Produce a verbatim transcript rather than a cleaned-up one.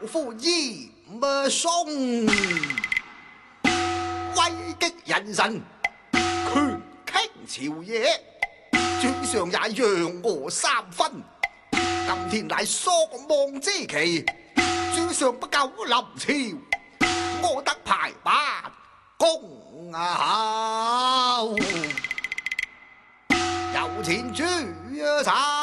夫嚴嵩，威擊人臣，權傾朝野，主上也讓我三分。今天乃朔望之期，主上不久臨朝，我得排班恭候。有請主上。